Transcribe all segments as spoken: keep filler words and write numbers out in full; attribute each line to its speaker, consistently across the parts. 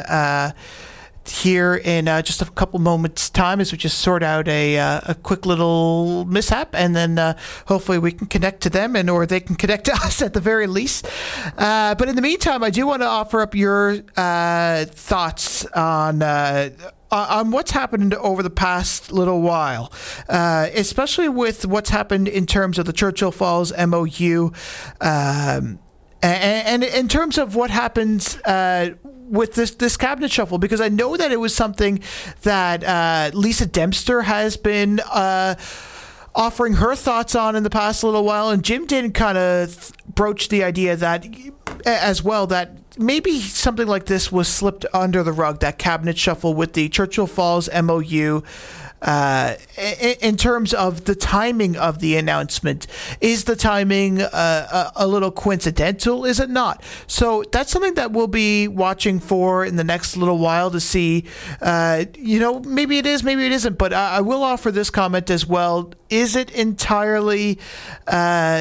Speaker 1: uh, here in uh, just a couple moments' time as we just sort out a uh, a quick little mishap, and then uh, hopefully we can connect to them, and or they can connect to us at the very least. Uh, but in the meantime, I do want to offer up your uh, thoughts on uh, on what's happened over the past little while, uh, especially with what's happened in terms of the Churchill Falls M O U, um, and, and in terms of what happens uh, with this this cabinet shuffle, because I know that it was something that uh, Lisa Dempster has been uh, offering her thoughts on in the past little while, and Jim did kind of broach the idea that as well, that maybe something like this was slipped under the rug, that cabinet shuffle with the Churchill Falls M O U. Uh, in, in terms of the timing of the announcement, is the timing uh, a, a little coincidental? Is it not? So that's something that we'll be watching for in the next little while to see. Uh, you know, maybe it is, maybe it isn't. But I, I will offer this comment as well. Is it entirely Uh,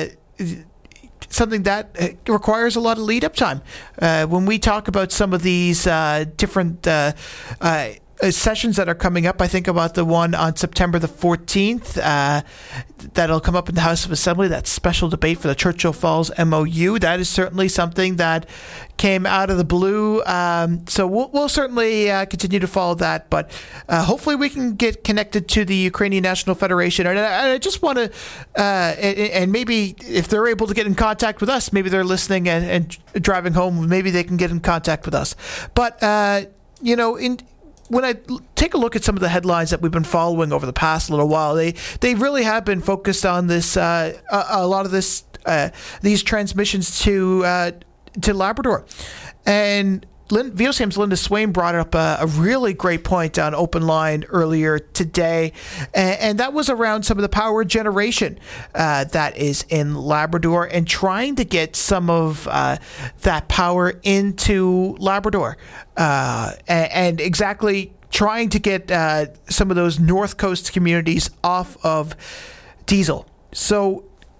Speaker 1: something that requires a lot of lead-up time? Uh, when we talk about some of these uh, different uh, uh, sessions that are coming up, I think about the one on September the fourteenth uh, that'll come up in the House of Assembly, that special debate for the Churchill Falls M O U. That is certainly something that came out of the blue. Um, so we'll, we'll certainly uh, continue to follow that, but uh, hopefully we can get connected to the Ukrainian National Federation. And I, I just want to, uh, and, and maybe if they're able to get in contact with us, maybe they're listening and, and driving home, maybe they can get in contact with us. But, uh, you know, in when I take a look at some of the headlines that we've been following over the past little while, they they really have been focused on this, uh, a, a lot of this, uh, these transmissions to uh, to Labrador. And Lynn, V O C M's Linda Swain brought up a, a really great point on Open Line earlier today, and, and that was around some of the power generation uh, that is in Labrador and trying to get some of uh, that power into Labrador, uh, and, and exactly trying to get uh, some of those North Coast communities off of diesel. So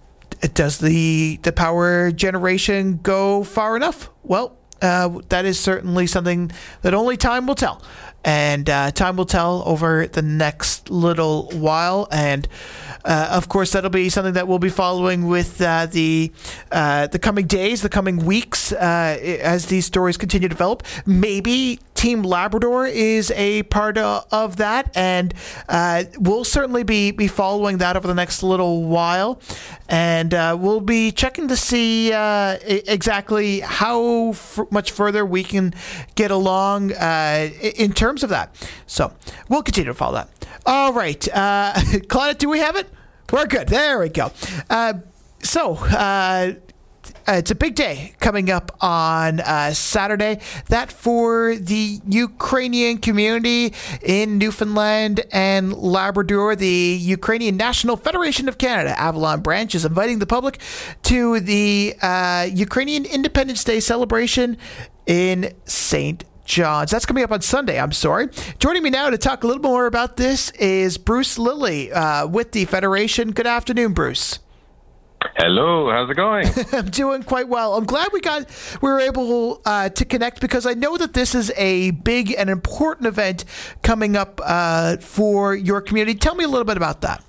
Speaker 1: does the the power generation go far enough? Well, Uh, that is certainly something that only time will tell. And uh, time will tell over the next little while. And, uh, of course, that'll be something that we'll be following with uh, the uh, the coming days, the coming weeks, uh, as these stories continue to develop. Maybe Team Labrador is a part of, of that, and uh, we'll certainly be, be following that over the next little while. And uh, we'll be checking to see uh, exactly how f- much further we can get along uh, in terms of that. So we'll continue to follow that. All right. Uh, Claudette, do we have it? We're good. There we go. Uh, so, uh, it's a big day coming up on uh, Saturday. That for the Ukrainian community in Newfoundland and Labrador. The Ukrainian National Federation of Canada, Avalon branch, is inviting the public to the uh, Ukrainian Independence Day celebration in Saint John's. That's coming up on Sunday, I'm sorry. Joining me now to talk a little more about this is Bruce Lilly uh, with the Federation. Good afternoon, Bruce.
Speaker 2: Hello, how's it going?
Speaker 1: I'm doing quite well. I'm glad we got we were able uh, to connect, because I know that this is a big and important event coming up uh, for your community. Tell me a little bit about that.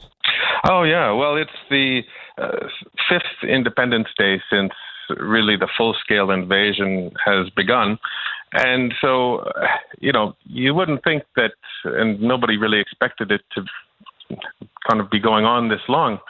Speaker 2: Oh, yeah. Well, it's the uh, fifth Independence Day since really the full-scale invasion has begun. And so, you know, you wouldn't think that, and nobody really expected it to kind of be going on this long.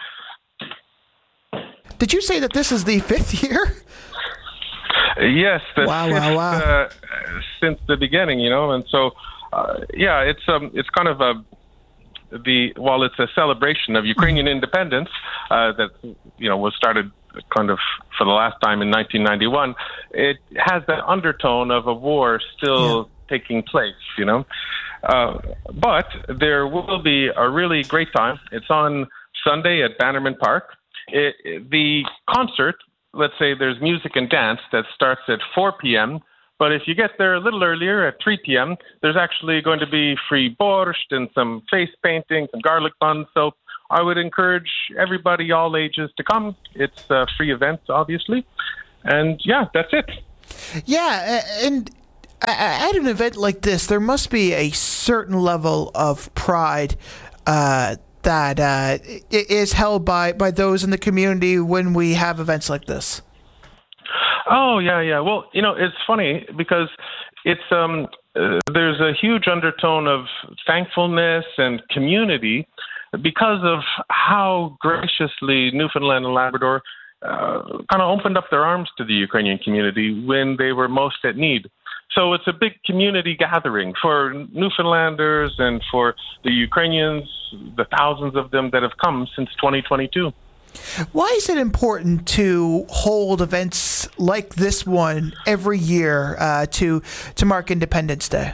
Speaker 1: Did you say that this is the fifth year?
Speaker 2: Yes, the
Speaker 1: wow,
Speaker 2: fifth,
Speaker 1: wow, wow.
Speaker 2: Uh, since the beginning, you know, and so uh, yeah, it's um, it's kind of a the while it's a celebration of Ukrainian independence uh, that you know was started kind of for the last time in nineteen ninety-one. It has that undertone of a war still yeah. taking place, you know, uh, but there will be a really great time. It's on Sunday at Bannerman Park. It, it, the concert, let's say there's music and dance that starts at four p.m., but if you get there a little earlier at three p.m., there's actually going to be free borscht and some face painting, some garlic buns. So I would encourage everybody, all ages, to come. It's a free event, obviously. And yeah, that's it.
Speaker 1: Yeah, and At an event like this, there must be a certain level of pride uh, that uh, is held by, by those in the community when we have events like this.
Speaker 2: Oh, yeah, yeah. Well, you know, it's funny because it's um, uh, there's a huge undertone of thankfulness and community because of how graciously Newfoundland and Labrador uh, kind of opened up their arms to the Ukrainian community when they were most at need. So it's a big community gathering for Newfoundlanders and for the Ukrainians, the thousands of them that have come since twenty twenty-two.
Speaker 1: Why is it important to hold events like this one every year uh, to to mark Independence Day?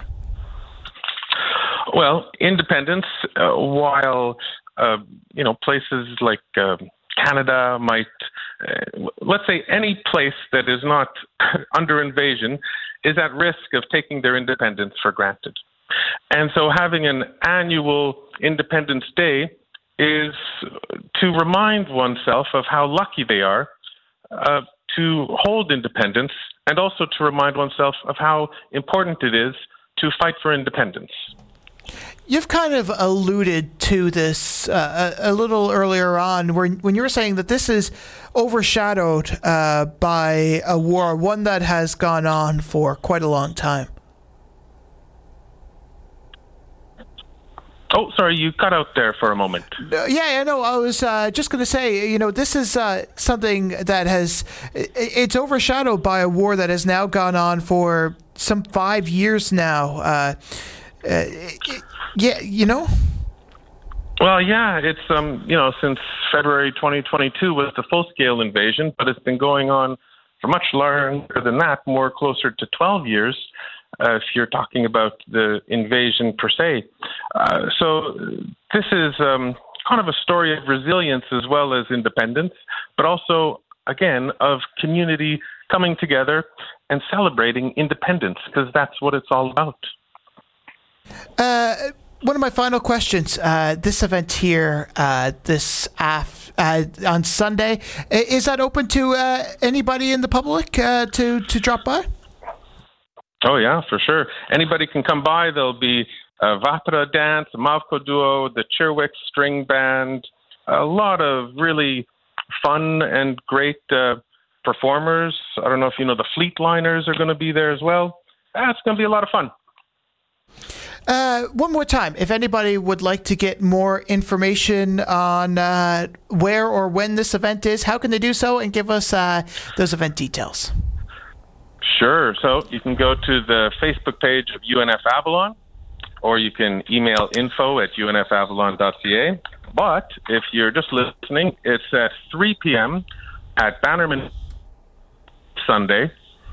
Speaker 2: Well, independence, uh, while uh, you know places like uh, Canada might, uh, let's say any place that is not under invasion, is at risk of taking their independence for granted. And so having an annual Independence Day is to remind oneself of how lucky they are uh, to hold independence, and also to remind oneself of how important it is to fight for independence.
Speaker 1: You've kind of alluded to this uh, a, a little earlier on where, when you were saying that this is overshadowed uh, by a war, one that has gone on for quite a long time.
Speaker 2: Oh, sorry, you cut out there for a moment.
Speaker 1: Uh, yeah, I know. I was uh, just going to say, you know, this is uh, something that has, it's overshadowed by a war that has now gone on for some five years now. Uh, uh, yeah, you know?
Speaker 2: Well, yeah, it's, um, you know, since February twenty twenty-two was the full-scale invasion, but it's been going on for much longer than that, more closer to twelve years. Uh, if you're talking about the invasion per se. Uh, so this is um, kind of a story of resilience as well as independence, but also, again, of community coming together and celebrating independence, because that's what it's all about.
Speaker 1: Uh, one of my final questions, uh, this event here, uh, this af- uh, on Sunday, is that open to uh, anybody in the public uh, to, to drop by?
Speaker 2: Oh, yeah, for sure. Anybody can come by. There'll be a Vatra dance, a Mavko duo, the Chirwick string band, a lot of really fun and great uh, performers. I don't know if you know the Fleetliners are going to be there as well. Ah, it's going to be a lot of fun.
Speaker 1: Uh, one more time, if anybody would like to get more information on uh, where or when this event is, how can they do so, and give us uh, those event details?
Speaker 2: Sure. So you can go to the Facebook page of U N F Avalon, or you can email info at u n f avalon dot c a. But if you're just listening, it's at three p.m. at Bannerman Sunday.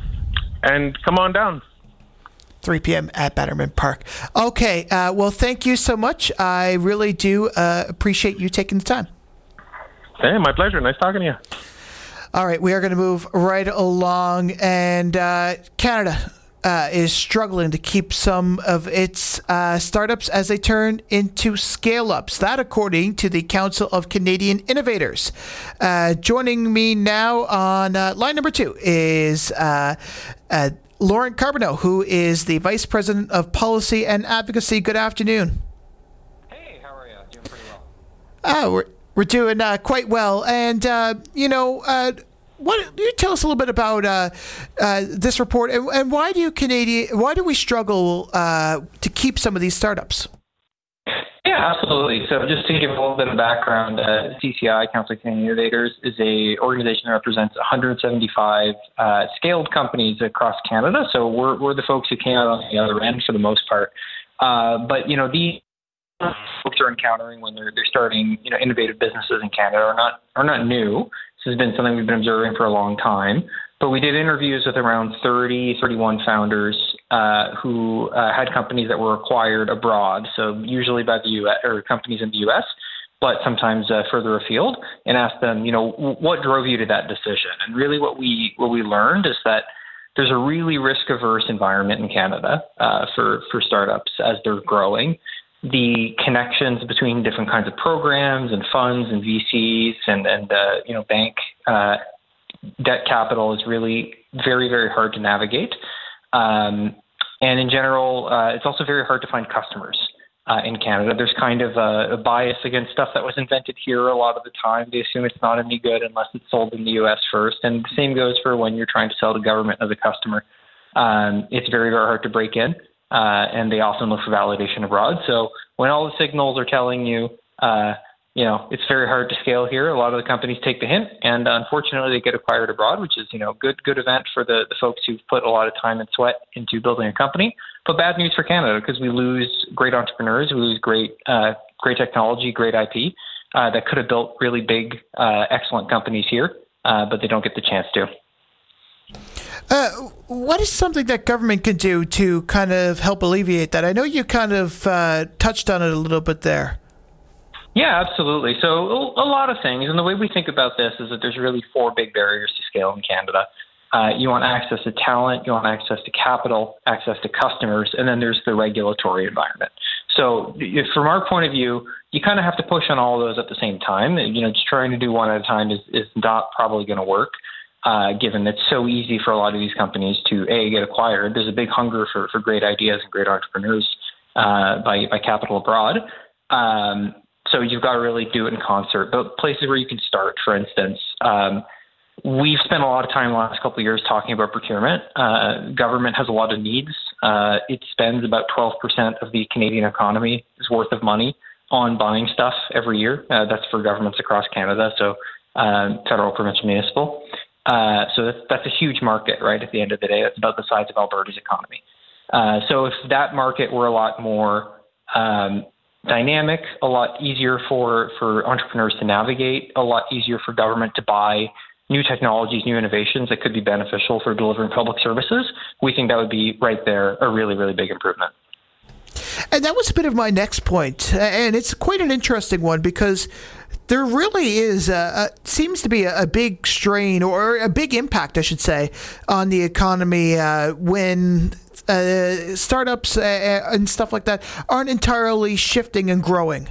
Speaker 2: And come on down.
Speaker 1: three p.m. at Bannerman Park. Okay. Uh, well, thank you so much. I really do uh, appreciate you taking the time.
Speaker 2: Hey, my pleasure. Nice talking to you.
Speaker 1: All right, we are going to move right along, and uh, Canada uh, is struggling to keep some of its uh, startups as they turn into scale-ups. That, according to the Council of Canadian Innovators. Uh, joining me now on uh, line number two is uh, uh, Lauren Carbonneau, who is the Vice President of Policy and Advocacy. Good afternoon.
Speaker 3: Hey, how are you? Doing pretty well.
Speaker 1: Uh, we're We're doing uh, quite well, and uh, you know, uh, what do you tell us a little bit about uh, uh, this report, and, and why do you Canadian? Why do we struggle uh, to keep some of these startups?
Speaker 3: Yeah, absolutely. So, just to give a little bit of background, uh, C C I, Council of Canadian Innovators, is a organization that represents one hundred seventy-five uh, scaled companies across Canada. So, we're we're the folks who came out on the other end for the most part. Uh, but you know, these folks are encountering when they're they're starting, you know, innovative businesses in Canada are not are not new. This has been something we've been observing for a long time. But we did interviews with around thirty, thirty-one founders uh, who uh, had companies that were acquired abroad, so usually by the U S or companies in the U S, but sometimes uh, further afield, and asked them, you know, what drove you to that decision? And really, what we what we learned is that there's a really risk-averse environment in Canada uh, for for startups as they're growing. The connections between different kinds of programs and funds and V Cs and, and uh, you know, bank uh, debt capital is really very, very hard to navigate. Um, And in general, uh, it's also very hard to find customers uh, in Canada. There's kind of a, a bias against stuff that was invented here a lot of the time. They assume it's not any good unless it's sold in the U S first. And the same goes for when you're trying to sell to government as a customer. Um, it's very, very hard to break in, uh, and they often look for validation abroad. So when all the signals are telling you, uh, you know, it's very hard to scale here, a lot of the companies take the hint, and unfortunately they get acquired abroad, which is, you know, good good event for the, the folks who've put a lot of time and sweat into building a company. But bad news for Canada, because we lose great entrepreneurs, we lose great uh, great technology, great I P uh, that could have built really big, uh, excellent companies here, uh, but they don't get the chance to.
Speaker 1: Uh, what is something that government can do to kind of help alleviate that? I know you kind of uh, touched on it a little bit there.
Speaker 3: Yeah, absolutely. So a lot of things. And the way we think about this is that there's really four big barriers to scale in Canada. Uh, you want access to talent, you want access to capital, access to customers, and then there's the regulatory environment. So if, from our point of view, you kind of have to push on all of those at the same time. You know, just trying to do one at a time is, is not probably going to work, uh, given that it's so easy for a lot of these companies to, A, get acquired. There's a big hunger for, for great ideas and great entrepreneurs uh, by, by capital abroad. Um, So you've got to really do it in concert. But places where you can start, for instance, um, we've spent a lot of time the last couple of years talking about procurement. Uh, government has a lot of needs. Uh, it spends about twelve percent of the Canadian economy is worth of money on buying stuff every year. Uh, that's for governments across Canada, so um, federal, provincial, municipal. Uh, so that's, that's a huge market, right? At the end of the day, it's about the size of Alberta's economy. Uh, so if that market were a lot more um, dynamic, a lot easier for, for entrepreneurs to navigate, a lot easier for government to buy new technologies, new innovations that could be beneficial for delivering public services, we think that would be right there a really, really big improvement.
Speaker 1: And that was a bit of my next point, and it's quite an interesting one because there really is a, a seems to be a, a big strain or a big impact, I should say, on the economy uh, when uh, startups uh, and stuff like that aren't entirely shifting and growing.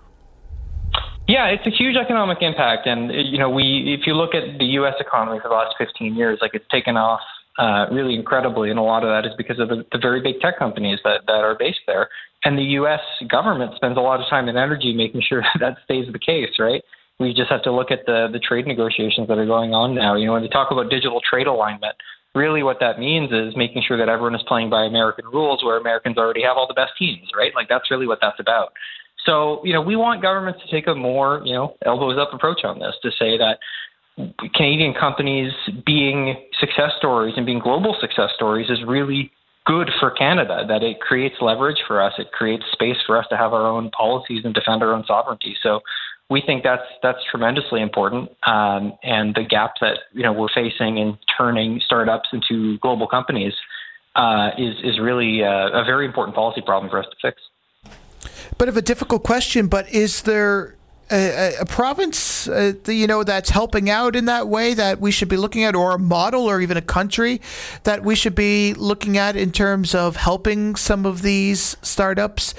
Speaker 3: Yeah, it's a huge economic impact, and you know, we if you look at the U S economy for the last fifteen years, like it's taken off uh, really incredibly, and a lot of that is because of the, the very big tech companies that, that are based there. And the U S government spends a lot of time and energy making sure that, that stays the case, right? We just have to look at the the trade negotiations that are going on now. You know, when they talk about digital trade alignment, really what that means is making sure that everyone is playing by American rules where Americans already have all the best teams, right? Like that's really what that's about. So, you know, we want governments to take a more, you know, elbows up approach on this, to say that Canadian companies being success stories and being global success stories is really good for Canada, that it creates leverage for us. It creates space for us to have our own policies and defend our own sovereignty. So we think that's that's tremendously important. Um, and the gap that, you know, we're facing in turning startups into global companies uh, is, is really a, a very important policy problem for us to fix.
Speaker 1: Bit of a difficult question, but is there a, a province, uh, you know, that's helping out in that way that we should be looking at, or a model, or even a country that we should be looking at in terms of helping some of these startups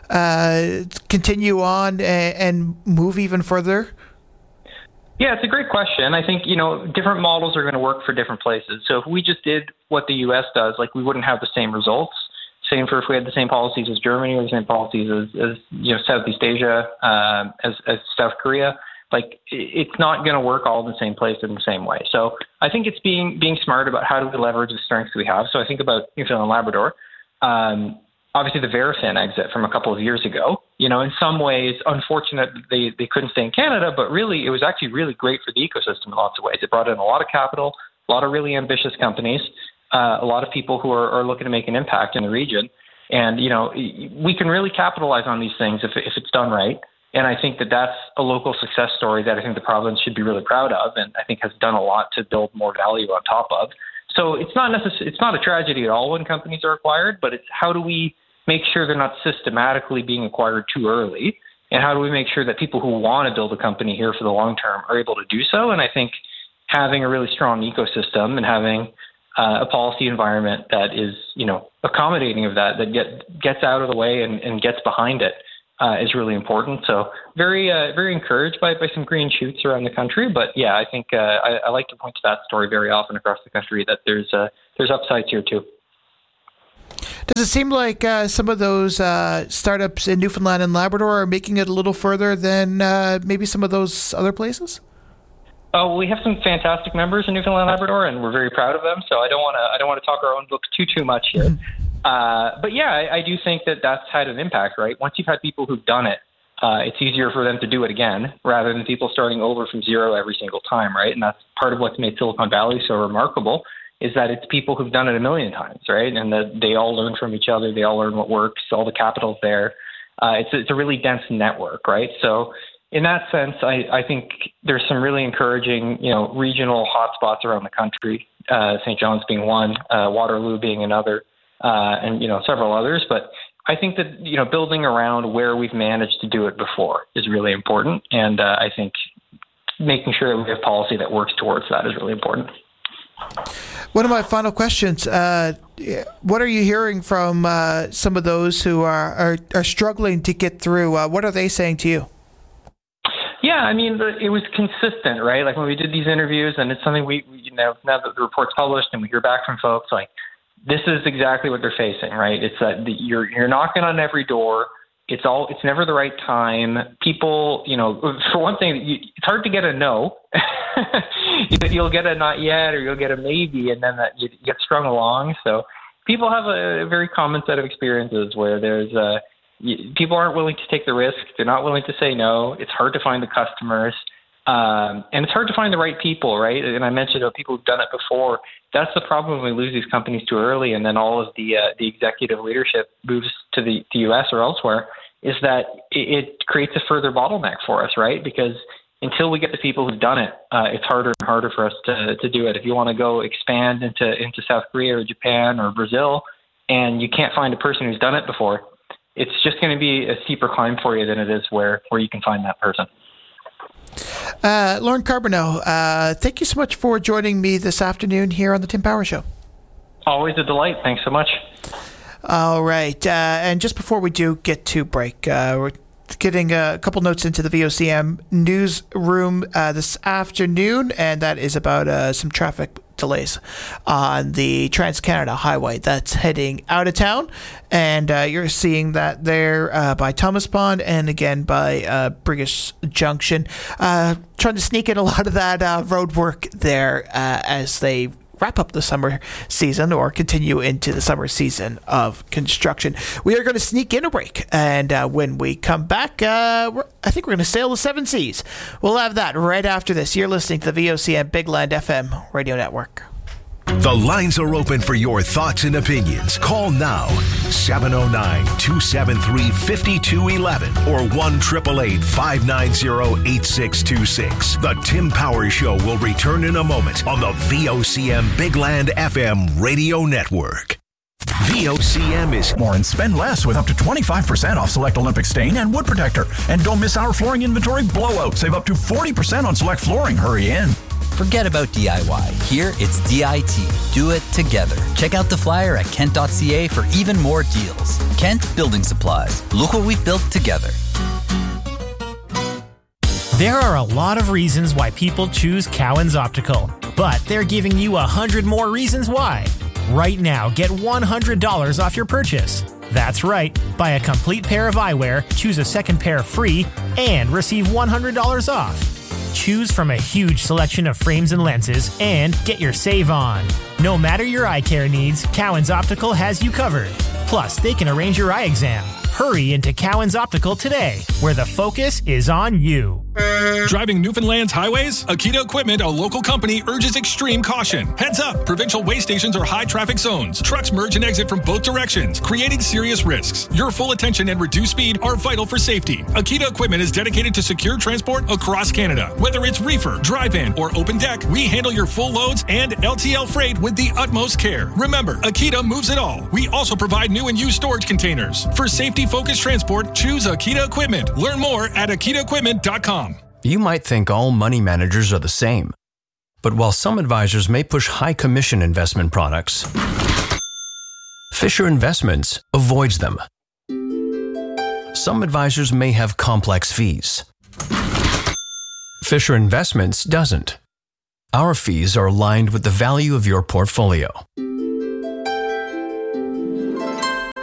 Speaker 1: uh, continue on and, and move even further?
Speaker 3: Yeah, it's a great question. I think, you know, different models are going to work for different places. So if we just did what the U S does, like we wouldn't have the same results. Same for if we had the same policies as Germany or the same policies as, as you know, Southeast Asia, um, as, as South Korea. Like, it's not going to work all in the same place in the same way. So I think it's being being smart about how do we leverage the strengths we have. So I think about Newfoundland and Labrador. Um, obviously, the Verafin exit from a couple of years ago, you know, in some ways, unfortunate they, they couldn't stay in Canada, but really, it was actually really great for the ecosystem in lots of ways. It brought in a lot of capital, a lot of really ambitious companies. Uh, a lot of people who are, are looking to make an impact in the region. And, you know, we can really capitalize on these things if, if it's done right. And I think that that's a local success story that I think the province should be really proud of, and I think has done a lot to build more value on top of. So it's not necessarily, it's not a tragedy at all when companies are acquired, but it's how do we make sure they're not systematically being acquired too early? And how do we make sure that people who want to build a company here for the long term are able to do so? And I think having a really strong ecosystem and having Uh, a policy environment that is, you know, accommodating of that, that get, gets out of the way and, and gets behind it uh, is really important. So very, uh, very encouraged by, by some green shoots around the country. But yeah, I think uh, I, I like to point to that story very often across the country, that there's uh, there's upsides here too.
Speaker 1: Does it seem like uh, some of those uh, startups in Newfoundland and Labrador are making it a little further than uh, maybe some of those other places?
Speaker 3: Oh, we have some fantastic members in Newfoundland and Labrador, and we're very proud of them. So I don't want to I don't want to talk our own books too too much here. uh, but yeah, I, I do think that that's had an impact, right? Once you've had people who've done it, uh, it's easier for them to do it again rather than people starting over from zero every single time, right? And that's part of what's made Silicon Valley so remarkable. Is that it's people who've done it a million times, right? And that they all learn from each other. They all learn what works. All the capital's there. Uh, it's, it's a really dense network, right? So in that sense, I, I think there's some really encouraging, you know, regional hotspots around the country, uh, Saint John's being one, uh, Waterloo being another, uh, and, you know, several others. But I think that, you know, building around where we've managed to do it before is really important. And uh, I think making sure that we have policy that works towards that is really important.
Speaker 1: One of my final questions, uh, what are you hearing from uh, some of those who are, are, are struggling to get through? Uh, what are they saying to you?
Speaker 3: Yeah, I mean, it was consistent, right? Like when we did these interviews, and it's something we, you know, now that the report's published and we hear back from folks, like this is exactly what they're facing, right? It's that you're you're knocking on every door. It's all. It's never the right time. People, you know, for one thing, you, it's hard to get a no. You'll get a not yet, or you'll get a maybe, and then that you get strung along. So people have a, a very common set of experiences where there's a, you, people aren't willing to take the risk. They're not willing to say no. It's hard to find the customers, um, and it's hard to find the right people, right? And I mentioned uh, people who've done it before. That's the problem when we lose these companies too early, and then all of the uh, the executive leadership moves to the, the U S or elsewhere. Is that it, it creates a further bottleneck for us, right? Because until we get the people who've done it, uh, it's harder and harder for us to, to do it. If you want to go expand into, into South Korea or Japan or Brazil, and you can't find a person who's done it before, it's just going to be a steeper climb for you than it is where, where you can find that person.
Speaker 1: Uh, Lorne Carbonneau, uh, thank you so much for joining me this afternoon here on the Tim Power Show.
Speaker 3: Always a delight. Thanks so much.
Speaker 1: All right. Uh, and just before we do get to break, uh, we're getting a couple notes into the V O C M newsroom uh, this afternoon, and that is about uh, some traffic delays on the Trans-Canada Highway that's heading out of town. And uh, you're seeing that there uh, by Thomas Pond and again by uh, Brigus Junction. Uh, trying to sneak in a lot of that uh, road work there uh, as they wrap up the summer season or continue into the summer season of construction. We are going to sneak in a break, and uh, when we come back, uh, we're, I think we're going to sail the seven seas. We'll have that right after this. You're listening to the V O C M Big Land F M radio network.
Speaker 4: The lines are open for your thoughts and opinions. Call now, seven oh nine, two seven three, five two one one or one eight eight eight, five nine zero, eight six two six. The Tim Power Show will return in a moment on the V O C M Big Land F M radio network. V O C M is
Speaker 5: more and spend less with up to twenty-five percent off select Olympic stain and wood protector. And don't miss our flooring inventory blowout. Save up to forty percent on select flooring. Hurry in.
Speaker 6: Forget about D I Y. Here, it's D I T. Do it together. Check out the flyer at kent dot c a for even more deals. Kent Building Supplies. Look what we've built together.
Speaker 7: There are a lot of reasons why people choose Cowan's Optical, but they're giving you a hundred more reasons why. Right now, get one hundred dollars off your purchase. That's right. Buy a complete pair of eyewear, choose a second pair free, and receive one hundred dollars off. Choose from a huge selection of frames and lenses and get your save on. No matter your eye care needs, Cowan's Optical has you covered. Plus, they can arrange your eye exam. Hurry into Cowan's Optical today, where the focus is on you.
Speaker 8: Driving Newfoundland's highways? Akita Equipment, a local company, urges extreme caution. Heads up! Provincial way stations are high traffic zones. Trucks merge and exit from both directions, creating serious risks. Your full attention and reduced speed are vital for safety. Akita Equipment is dedicated to secure transport across Canada. Whether it's reefer, drive-in, or open deck, we handle your full loads and L T L freight with the utmost care. Remember, Akita moves it all. We also provide new and used storage containers. For safety-focused transport, choose Akita Equipment. Learn more at akita equipment dot com.
Speaker 9: You might think all money managers are the same. But while some advisors may push high commission investment products, Fisher Investments avoids them. Some advisors may have complex fees. Fisher Investments doesn't. Our fees are aligned with the value of your portfolio.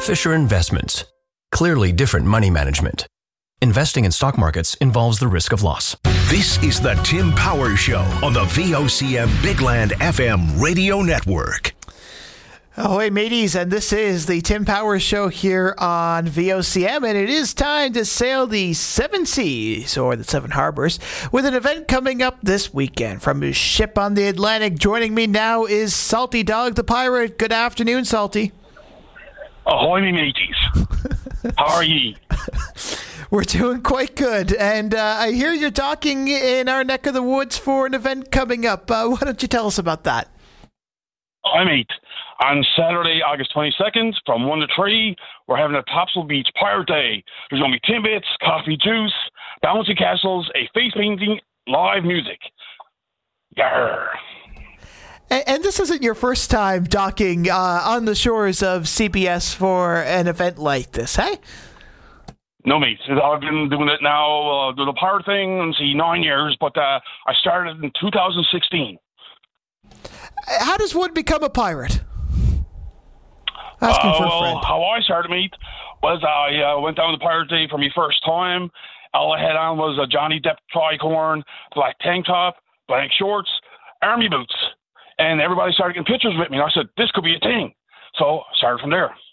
Speaker 9: Fisher Investments. Clearly different money management. Investing in stock markets involves the risk of loss.
Speaker 4: This is the Tim Powers Show on the V O C M Big Land F M radio network.
Speaker 1: Oh, hey, mateys, and this is the Tim Powers Show here on V O C M, and it is time to sail the seven seas, or the seven harbors, with an event coming up this weekend. From his ship on the Atlantic, joining me now is Salty Dog the Pirate. Good afternoon, Salty.
Speaker 10: Ahoy, me mateys. How are ye?
Speaker 1: We're doing quite good, and uh, I hear you're docking in our neck of the woods for an event coming up. Uh, why don't you tell us about that?
Speaker 10: I mate. On Saturday, August twenty-second, from one to three, we're having a Topsail Beach Pirate Day. There's going to be Timbits, coffee juice, bouncy castles, a face painting, live music. Yarr.
Speaker 1: And, and this isn't your first time docking uh, on the shores of C B S for an event like this, hey?
Speaker 10: No, mate. I've been doing it now, uh, the pirate thing, see, nine years, but uh, I started in two thousand sixteen.
Speaker 1: How does one become a pirate? Asking
Speaker 10: uh,
Speaker 1: for a
Speaker 10: well,
Speaker 1: friend.
Speaker 10: How I started, mate, was I uh, went down to Pirate Day for my first time. All I had on was a Johnny Depp tricorn, black tank top, black shorts, army boots. And everybody started getting pictures with me. And I said, this could be a thing. So I started from there.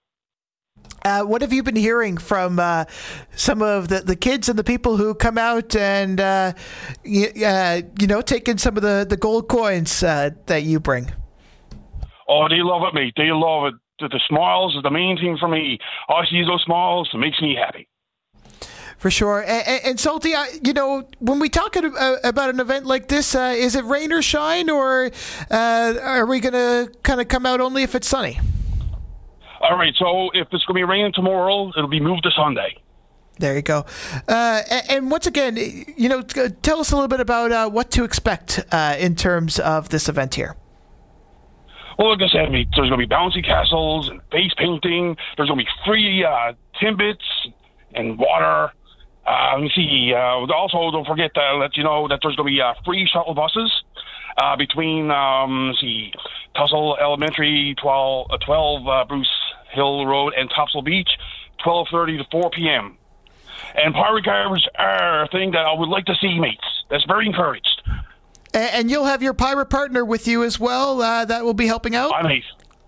Speaker 1: Uh, what have you been hearing from uh, some of the, the kids and the people who come out and, uh, you, uh, you know, take in some of the, the gold coins uh, that you bring?
Speaker 10: Oh, they love it, mate. They love it. The, the smiles is the main thing for me. I see those smiles. It makes me happy.
Speaker 1: For sure. And, and, and Salty, uh, you know, when we talk about an event like this, uh, is it rain or shine, or uh, are we going to kind of come out only if it's sunny?
Speaker 10: All right, so if it's going to be raining tomorrow, it'll be moved to Sunday.
Speaker 1: There you go. Uh, and, and once again, you know, tell us a little bit about uh, what to expect uh, in terms of this event here.
Speaker 10: Well, like I said, mate, there's going to be bouncy castles and face painting. There's going to be free uh, Timbits and water. Uh, let me see. Uh, also, don't forget to let you know that there's going to be uh, free shuttle buses uh, between, um, let's see, Tussle Elementary, twelve, uh, twelve uh, Bruce Hill Road, and Topsail Beach, twelve thirty to four p.m. And pirate cars are a thing that I would like to see, mates. That's very encouraged.
Speaker 1: And, and you'll have your pirate partner with you as well uh, that will be helping out?
Speaker 10: I mate.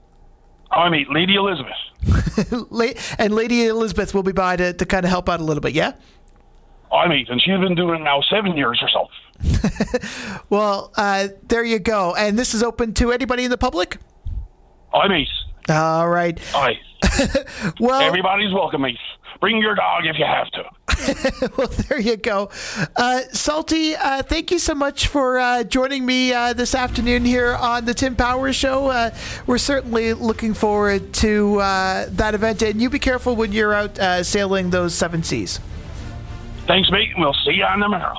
Speaker 10: I mate, Lady Elizabeth.
Speaker 1: And Lady Elizabeth will be by to, to kind of help out a little bit, yeah?
Speaker 10: I mate, and she's been doing it now seven years or so.
Speaker 1: Well, uh, there you go. And this is open to anybody in the public?
Speaker 10: I mate.
Speaker 1: All right.
Speaker 10: Aye.
Speaker 1: Well,
Speaker 10: everybody's welcome, mate. Bring your dog if you have to.
Speaker 1: Well, there you go. Uh, Salty, uh, thank you so much for uh, joining me uh, this afternoon here on the Tim Powers Show. Uh, we're certainly looking forward to uh, that event. And you be careful when you're out uh, sailing those seven seas.
Speaker 10: Thanks, mate. We'll see you on the morrow.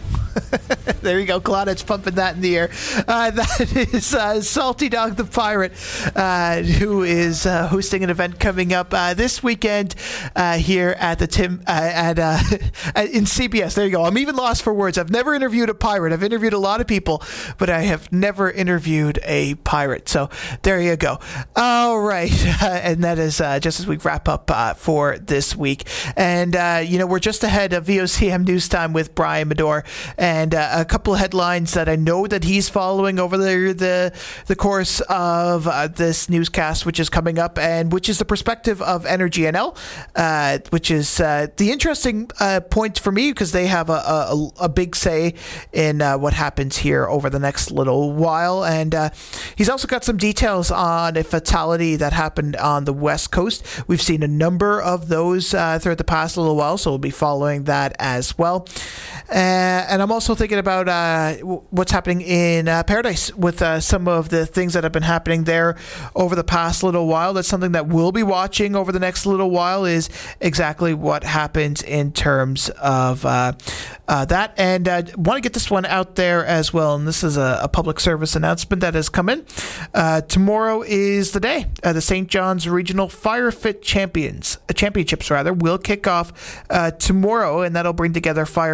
Speaker 1: There you go, Claudette's pumping that in the air. Uh, that is uh, Salty Dog the Pirate, uh, who is uh, hosting an event coming up uh, this weekend uh, here at the Tim uh, at uh, in C B S. There you go. I'm even lost for words. I've never interviewed a pirate. I've interviewed a lot of people, but I have never interviewed a pirate. So there you go. All right, uh, and that is uh, just as we wrap up uh, for this week. And uh, you know, we're just ahead of V O C M News Time with Brian Medore. And uh, a couple of headlines that I know that he's following over the the, the course of uh, this newscast, which is coming up, and which is the perspective of Energy N L, uh, which is uh, the interesting uh, point for me because they have a, a, a big say in uh, what happens here over the next little while. And uh, he's also got some details on a fatality that happened on the West Coast. We've seen a number of those uh, throughout the past little while, so we'll be following that as well. Uh, and I'm also thinking about uh, what's happening in uh, Paradise with uh, some of the things that have been happening there over the past little while. That's something that we'll be watching over the next little while, is exactly what happens in terms of uh, uh, that. And I uh, want to get this one out there as well. And this is a, a public service announcement that has come in. Uh, tomorrow is the day. Uh, the Saint John's Regional Firefit Champions, uh, Championships rather, will kick off uh, tomorrow, and that'll bring together firefighters from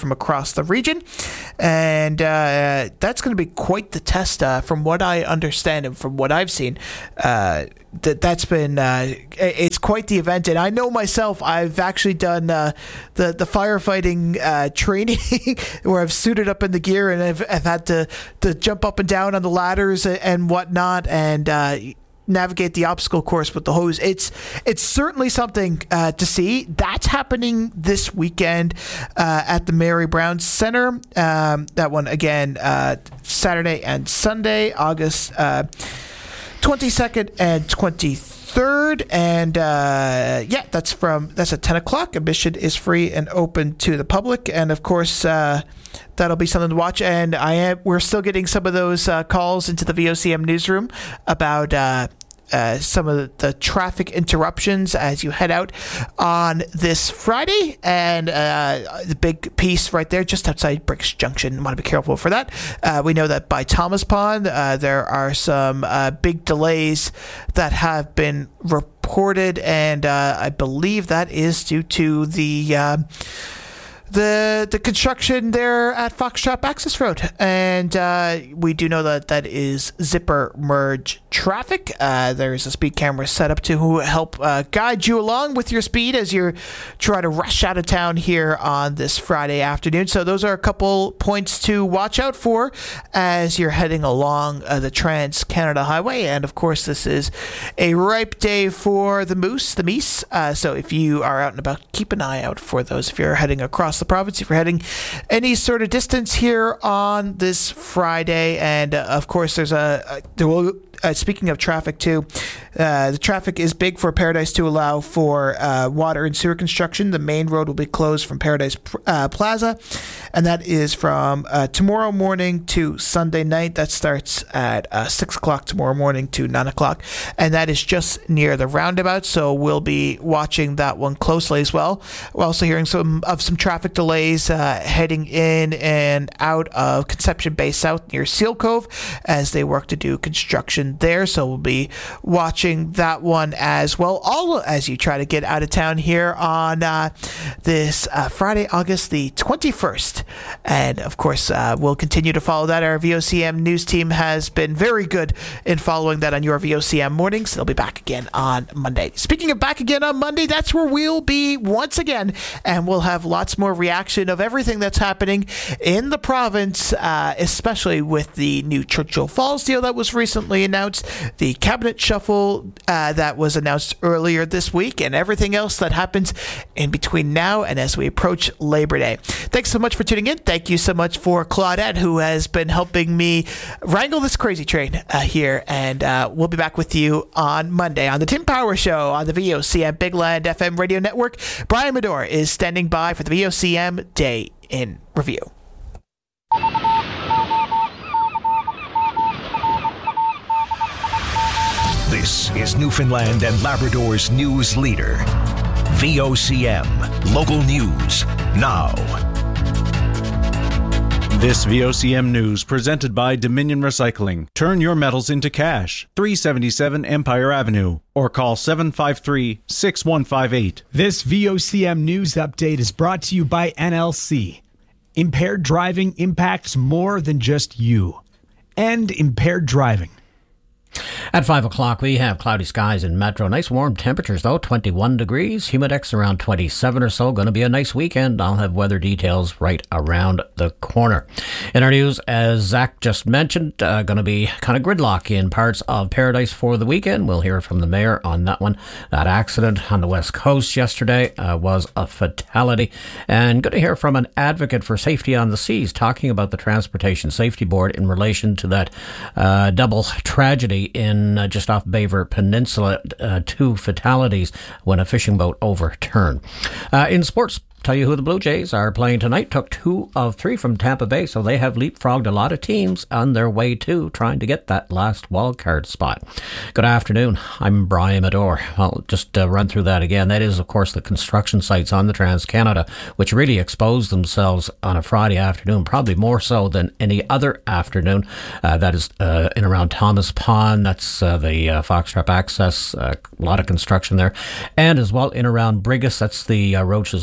Speaker 1: from across the region. And uh, that's going to be quite the test uh, from what I understand and from what I've seen. Uh, that that's been uh, it's quite the event, and I know myself. I've actually done uh, the the firefighting uh, training where I've suited up in the gear and I've, I've had to to jump up and down on the ladders and whatnot, and uh, navigate the obstacle course with the hose. It's it's certainly something uh, to see. That's happening this weekend uh, at the Mary Brown Center. Um, that one again, uh, Saturday and Sunday, August Uh, twenty-second and twenty-third, and uh, yeah, that's from that's at ten o'clock. Admission is free and open to the public, and of course, uh, that'll be something to watch. And I am we're still getting some of those uh, calls into the V O C M newsroom about Uh, Uh, some of the, the traffic interruptions as you head out on this Friday, and uh, the big piece right there just outside Briggs Junction. Want to be careful for that. Uh, we know that by Thomas Pond uh, there are some uh, big delays that have been reported, and uh, I believe that is due to the uh, the the construction there at Foxtrot Access Road, and uh, we do know that that is zipper merge traffic. Uh, there's a speed camera set up to help uh, guide you along with your speed as you try to rush out of town here on this Friday afternoon. So those are a couple points to watch out for as you're heading along uh, the Trans-Canada Highway. And of course, this is a ripe day for the moose, the meese. Uh, so if you are out and about, keep an eye out for those. If you're heading across the province, if you're heading any sort of distance here on this Friday, and uh, of course, there's a, a there will. Uh, speaking of traffic, too, uh, the traffic is big for Paradise to allow for uh, water and sewer construction. The main road will be closed from Paradise uh, Plaza, and that is from uh, tomorrow morning to Sunday night. That starts at uh, six o'clock tomorrow morning to nine o'clock, and that is just near the roundabout, so we'll be watching that one closely as well. We're also hearing some of some traffic delays uh, heading in and out of Conception Bay South near Seal Cove as they work to do construction there, so we'll be watching that one as well, all as you try to get out of town here on uh, this uh, Friday, August the twenty-first. And of course, uh, we'll continue to follow that. Our V O C M news team has been very good in following that on your V O C M mornings. They'll be back again on Monday. Speaking of back again on Monday, that's where we'll be once again, and we'll have lots more reaction of everything that's happening in the province, uh, especially with the new Churchill Falls deal that was recently announced, the cabinet shuffle uh, that was announced earlier this week, and everything else that happens in between now and as we approach Labor Day. Thanks so much for tuning in. Thank you so much for Claudette, who has been helping me wrangle this crazy train uh, here, and uh, we'll be back with you on Monday on the Tim Power Show on the V O C M Big Land F M radio network. Brian Medore is standing by for the V O C M Day in Review.
Speaker 4: This is Newfoundland and Labrador's news leader. V O C M, local news, now.
Speaker 11: This V O C M news presented by Dominion Recycling. Turn your metals into cash. three seventy-seven Empire Avenue. Or call seven five three, six one five eight.
Speaker 12: This V O C M news update is brought to you by N L C. Impaired driving impacts more than just you. End impaired driving.
Speaker 13: At five o'clock, we have cloudy skies in Metro. Nice warm temperatures, though, twenty-one degrees. Humidex around twenty-seven or so. Going to be a nice weekend. I'll have weather details right around the corner. In our news, as Zach just mentioned, uh, going to be kind of gridlock in parts of Paradise for the weekend. We'll hear from the mayor on that one. That accident on the West Coast yesterday uh, was a fatality. And going to hear from an advocate for safety on the seas talking about the Transportation Safety Board in relation to that uh, double tragedy in uh, just off Baver Peninsula, uh, two fatalities when a fishing boat overturned. Uh, in sports, tell you who the Blue Jays are playing tonight. Took two of three from Tampa Bay, so they have leapfrogged a lot of teams on their way to trying to get that last wildcard spot. Good afternoon. I'm Brian Medore. I'll just uh, run through that again. That is, of course, the construction sites on the Trans-Canada, which really exposed themselves on a Friday afternoon, probably more so than any other afternoon. Uh, that is uh, in around Thomas Pond. That's uh, the uh, Foxtrot Access. Uh, a lot of construction there. And as well in around Brigus. That's the uh, Roaches Line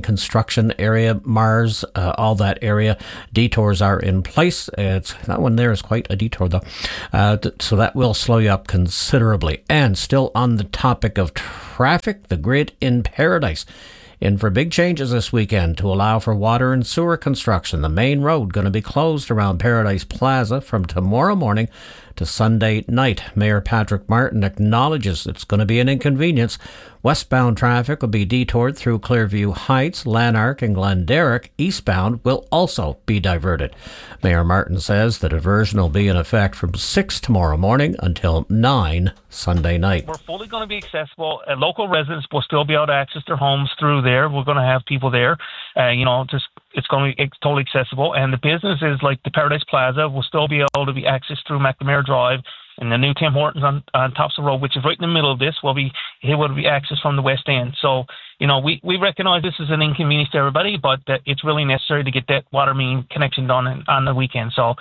Speaker 13: construction area, Mars, uh, all that area. Detours are in place. It's that one there is quite a detour, though. Uh, so that will slow you up considerably. And still on the topic of traffic, the grid in Paradise in for big changes this weekend to allow for water and sewer construction. The main road going to be closed around Paradise Plaza from tomorrow morning to Sunday night. Mayor Patrick Martin acknowledges it's going to be an inconvenience. Westbound traffic will be detoured through Clearview Heights, Lanark and Glenderrick. Eastbound will also be diverted. Mayor Martin says the diversion will be in effect from six tomorrow morning until nine Sunday night.
Speaker 14: We're fully going to be accessible. Uh, local residents will still be able to access their homes through there. We're going to have people there. Uh, you know, just it's going to be totally accessible. And the businesses like the Paradise Plaza will still be able to be accessed through McNamara Drive. And the new Tim Hortons on, on Thompson Road, which is right in the middle of this, will be it will be accessed from the west end. So, you know, we, we recognize this is an inconvenience to everybody, but uh, it's really necessary to get that water main connection done in, on the weekend. So.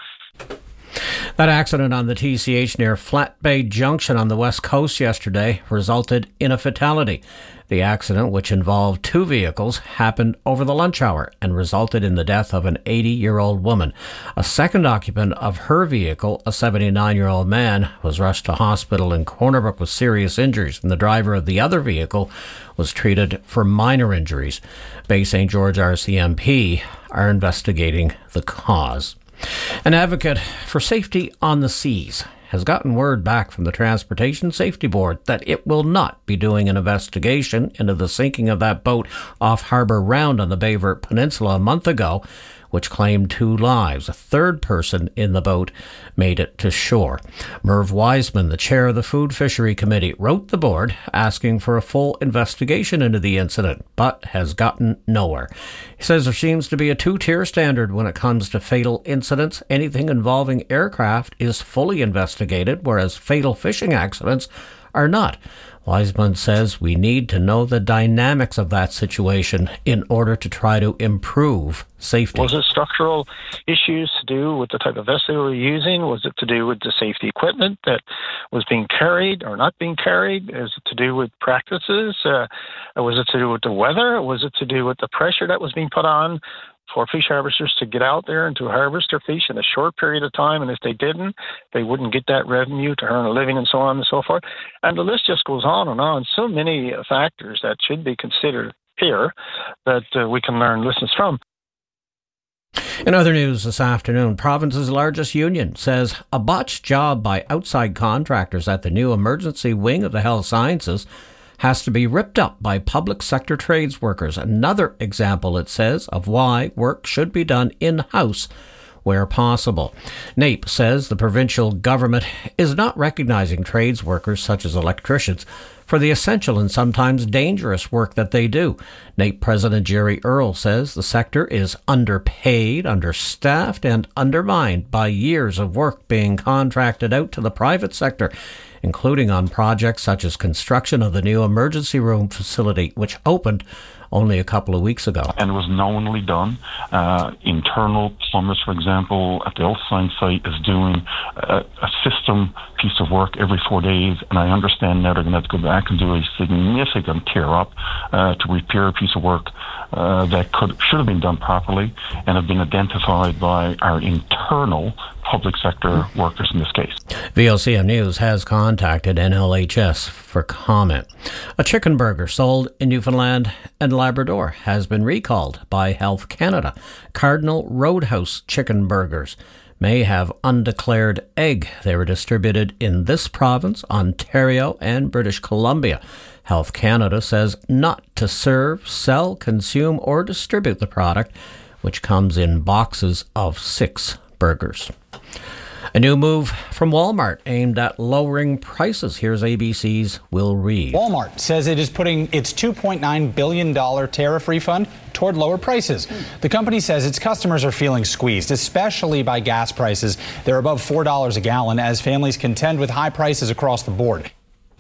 Speaker 13: That accident on the T C H near Flat Bay Junction on the west coast yesterday resulted in a fatality. The accident, which involved two vehicles, happened over the lunch hour and resulted in the death of an eighty-year-old woman. A second occupant of her vehicle, a seventy-nine-year-old man, was rushed to hospital in Corner Brook with serious injuries, and the driver of the other vehicle was treated for minor injuries. Bay Saint George R C M P are investigating the cause. An advocate for safety on the seas has gotten word back from the Transportation Safety Board that it will not be doing an investigation into the sinking of that boat off Harbour Round on the Bayvert Peninsula a month ago, which claimed two lives. A third person in the boat made it to shore. Merv Wiseman, the chair of the Food Fishery Committee, wrote the board asking for a full investigation into the incident, but has gotten nowhere. He says there seems to be a two-tier standard when it comes to fatal incidents. Anything involving aircraft is fully investigated, whereas fatal fishing accidents are not. Wiseman says we need to know the dynamics of that situation in order to try to improve safety.
Speaker 15: Was it structural issues to do with the type of vessel we were using? Was it to do with the safety equipment that was being carried or not being carried? Is it to do with practices? Uh, was it to do with the weather? Was it to do with the pressure that was being put on for fish harvesters to get out there and to harvest their fish in a short period of time? And if they didn't, they wouldn't get that revenue to earn a living and so on and so forth. And the list just goes on and on. So many factors that should be considered here that uh, we can learn lessons from.
Speaker 13: In other news this afternoon, province's largest union says a botched job by outside contractors at the new emergency wing of the health sciences has to be ripped up by public sector trades workers. Another example, it says, of why work should be done in-house where possible. NAPE says the provincial government is not recognizing trades workers such as electricians for the essential and sometimes dangerous work that they do. NAPE President Jerry Earle says the sector is underpaid, understaffed, and undermined by years of work being contracted out to the private sector, including on projects such as construction of the new emergency room facility, which opened only a couple of weeks ago.
Speaker 16: And it was knowingly done. Uh, internal plumbers, for example, at the health science site is doing a, a system piece of work every four days, and I understand now they're going to have to go back and do a significant tear-up uh, to repair a piece of work uh, that could should have been done properly and have been identified by our internal public sector workers in this case.
Speaker 13: V O C M News has contacted N L H S for comment. A chicken burger sold in Newfoundland and Labrador has been recalled by Health Canada. Cardinal Roadhouse chicken burgers may have undeclared egg. They were distributed in this province, Ontario, and British Columbia. Health Canada says not to serve, sell, consume, or distribute the product, which comes in boxes of six burgers. A new move from Walmart aimed at lowering prices. Here's A B C's Will Reed.
Speaker 17: Walmart says it is putting its two point nine billion dollars tariff refund toward lower prices. The company says its customers are feeling squeezed, especially by gas prices. They're above four dollars a gallon as families contend with high prices across the board.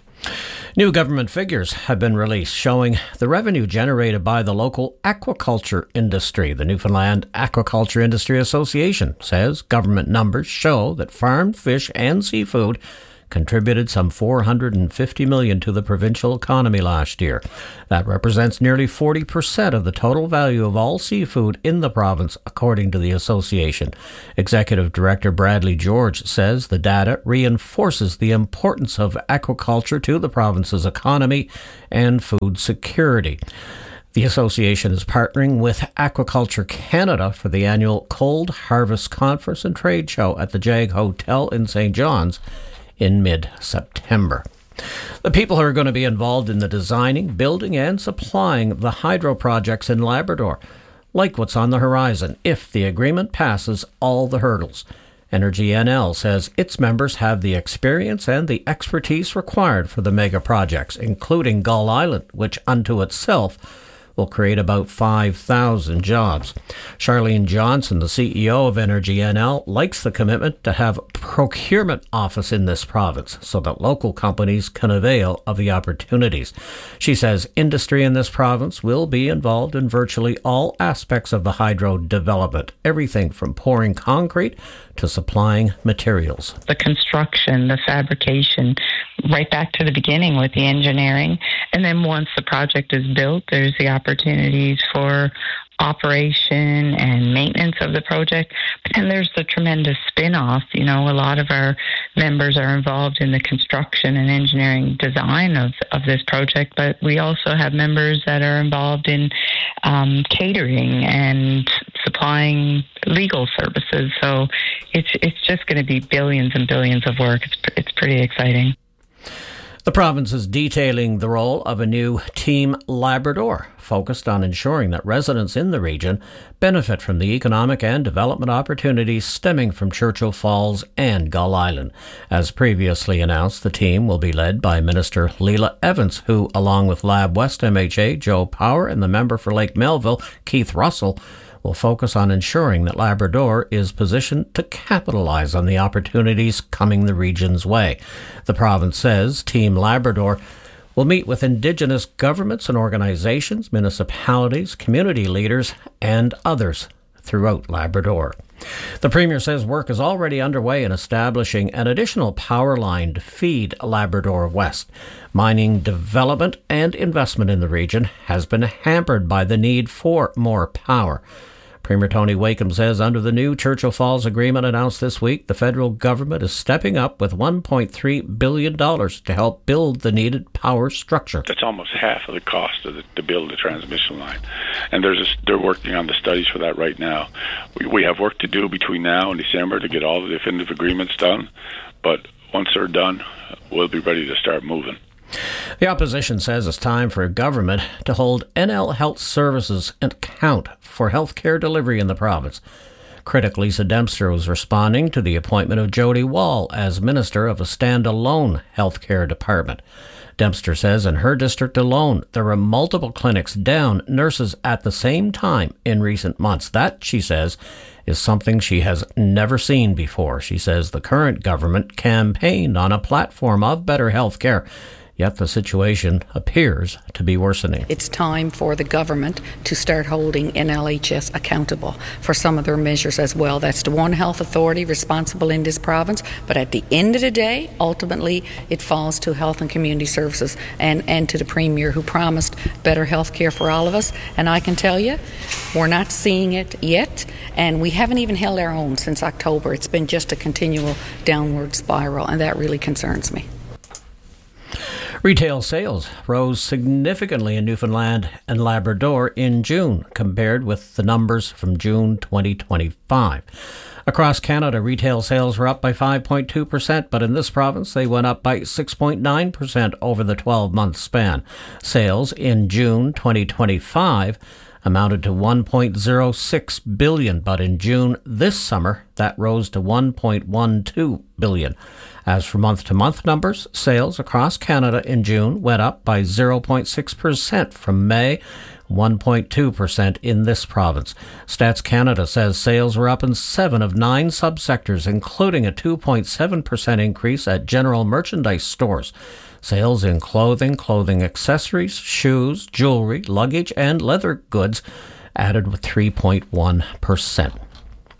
Speaker 13: New government figures have been released showing the revenue generated by the local aquaculture industry. The Newfoundland Aquaculture Industry Association says government numbers show that farmed fish and seafood contributed some four hundred fifty million dollars to the provincial economy last year. That represents nearly forty percent of the total value of all seafood in the province, according to the association. Executive Director Bradley George says the data reinforces the importance of aquaculture to the province's economy and food security. The association is partnering with Aquaculture Canada for the annual Cold Harvest Conference and Trade Show at the Jag Hotel in Saint John's in mid-September. The people who are going to be involved in the designing, building and supplying the hydro projects in Labrador like what's on the horizon if the agreement passes all the hurdles. Energy N L says its members have the experience and the expertise required for the mega projects, including Gull Island, which unto itself will create about five thousand jobs. Charlene Johnson, the C E O of Energy N L, likes the commitment to have a procurement office in this province so that local companies can avail of the opportunities. She says industry in this province will be involved in virtually all aspects of the hydro development, everything from pouring concrete to supplying materials.
Speaker 18: The construction, the fabrication, right back to the beginning with the engineering. And then once the project is built, there's the opportunities for operation and maintenance of the project. But then there's the tremendous spin-off. You know, a lot of our members are involved in the construction and engineering design of, of this project, but we also have members that are involved in um, catering and supplying legal services. So it's it's just going to be billions and billions of work. It's it's pretty exciting.
Speaker 13: The province is detailing the role of a new Team Labrador, focused on ensuring that residents in the region benefit from the economic and development opportunities stemming from Churchill Falls and Gull Island. As previously announced, the team will be led by Minister Leela Evans, who, along with Lab West M H A Joe Power and the member for Lake Melville, Keith Russell, will focus on ensuring that Labrador is positioned to capitalize on the opportunities coming the region's way. The province says Team Labrador will meet with Indigenous governments and organizations, municipalities, community leaders, and others throughout Labrador. The Premier says work is already underway in establishing an additional power line to feed Labrador West. Mining development and investment in the region has been hampered by the need for more power. Premier Tony Wakeham says under the new Churchill Falls agreement announced this week, the federal government is stepping up with one point three billion dollars to help build the needed power structure.
Speaker 19: That's almost half of the cost of the, to build the transmission line. And there's a, they're working on the studies for that right now. We, we have work to do between now and December to get all the definitive agreements done. But once they're done, we'll be ready to start moving.
Speaker 13: The opposition says it's time for government to hold N L Health Services account for health care delivery in the province. Critic Lisa Dempster was responding to the appointment of Jody Wall as Minister of a standalone health care department. Dempster says in her district alone, there were multiple clinics down nurses at the same time in recent months. That, she says, is something she has never seen before. She says the current government campaigned on a platform of better health care, yet the situation appears to be worsening.
Speaker 20: It's time for the government to start holding N L H S accountable for some of their measures as well. That's the one health authority responsible in this province, but at the end of the day, ultimately, it falls to Health and Community Services and, and to the Premier, who promised better health care for all of us. And I can tell you, we're not seeing it yet, and we haven't even held our own since October. It's been just a continual downward spiral, and that really concerns me.
Speaker 13: Retail sales rose significantly in Newfoundland and Labrador in June compared with the numbers from June twenty twenty-five. Across Canada, retail sales were up by five point two percent, but in this province they went up by six point nine percent over the twelve-month span. Sales in June twenty twenty-five amounted to one point zero six billion dollars, but in June this summer that rose to one point one two billion dollars. As for month-to-month numbers, sales across Canada in June went up by zero point six percent from May, one point two percent in this province. Stats Canada says sales were up in seven of nine subsectors, including a two point seven percent increase at general merchandise stores. Sales in clothing, clothing accessories, shoes, jewelry, luggage, and leather goods added with three point one percent.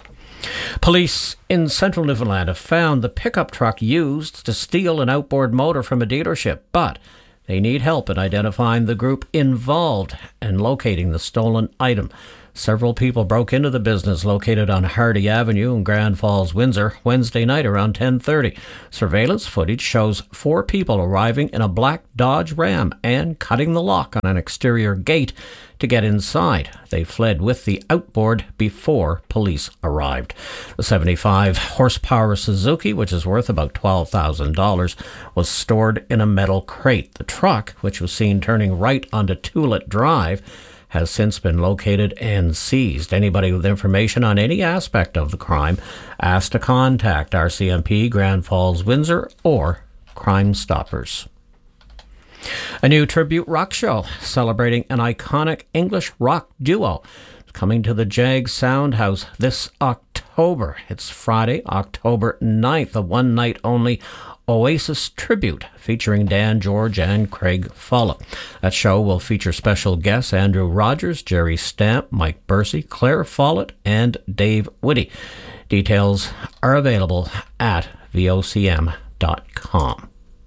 Speaker 13: Police in central Newfoundland have found the pickup truck used to steal an outboard motor from a dealership, but they need help in identifying the group involved and locating the stolen item. Several people broke into the business located on Hardy Avenue in Grand Falls, Windsor, Wednesday night around ten thirty. Surveillance footage shows four people arriving in a black Dodge Ram and cutting the lock on an exterior gate to get inside. They fled with the outboard before police arrived. The seventy-five horsepower Suzuki, which is worth about twelve thousand dollars, was stored in a metal crate. The truck, which was seen turning right onto Tulet Drive, has since been located and seized. Anybody with information on any aspect of the crime asked to contact R C M P Grand Falls, Windsor, or Crime Stoppers. A new tribute rock show celebrating an iconic English rock duo is coming to the Jag Sound House this October. It's Friday, October ninth, a one-night only Oasis tribute featuring Dan George and Craig Follett. That show will feature special guests Andrew Rogers, Jerry Stamp, Mike Bursey, Claire Follett, and Dave Whitty. Details are available at V O C M dot com.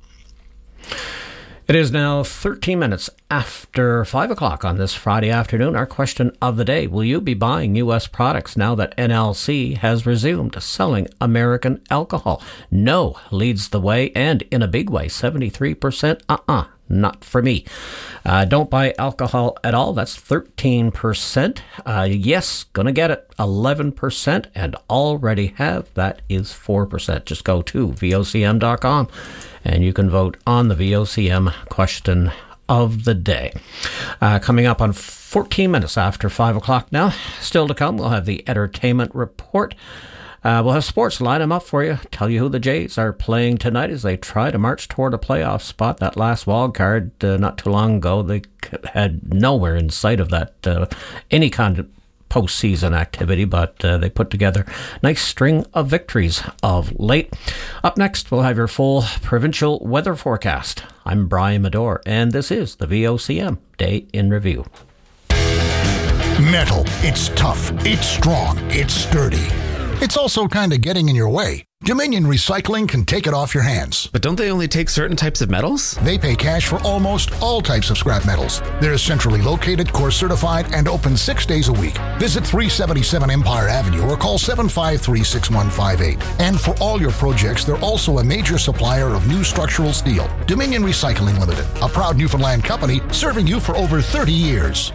Speaker 13: It is now thirteen minutes after five o'clock on this Friday afternoon. Our question of the day: will you be buying U S products now that N L C has resumed selling American alcohol? No leads the way, and in a big way. seventy-three percent uh-uh, not for me. Uh, don't buy alcohol at all. That's thirteen percent. Uh, yes, gonna get it. eleven percent, and already have. That is four percent. Just go to V O C M dot com. And you can vote on the V O C M question of the day. Uh, coming up on fourteen minutes after five o'clock now. Still to come, we'll have the entertainment report. Uh, we'll have sports, line them up for you. Tell you who the Jays are playing tonight as they try to march toward a playoff spot. That last wild card uh, not too long ago, they had nowhere in sight of that, uh, any kind of postseason activity, but uh, they put together a nice string of victories of late. Up next, we'll have your full provincial weather forecast. I'm Brian Medore, and this is the V O C M Day in Review.
Speaker 21: Metal. It's tough. It's strong. It's sturdy. It's also kind of getting in your way. Dominion Recycling can take it off your hands.
Speaker 22: But don't they only take certain types of metals?
Speaker 21: They pay cash for almost all types of scrap metals. They're centrally located, course certified, and open six days a week. Visit three seventy-seven Empire Avenue or call seven five three, six one five eight. And for all your projects, they're also a major supplier of new structural steel. Dominion Recycling Limited, a proud Newfoundland company serving you for over thirty years.